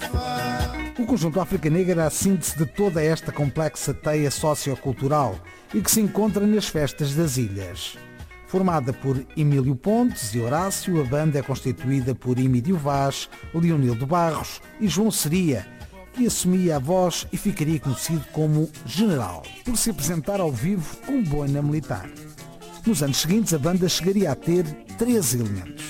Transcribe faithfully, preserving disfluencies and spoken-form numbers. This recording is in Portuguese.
O conjunto África Negra era a síntese de toda esta complexa teia sociocultural e que se encontra nas festas das ilhas. Formada por Emílio Pontes e Horácio, a banda é constituída por Emílio Vaz, Leonildo Barros e João Seria, que assumia a voz e ficaria conhecido como General, por se apresentar ao vivo com boina militar. Nos anos seguintes, a banda chegaria a ter treze elementos.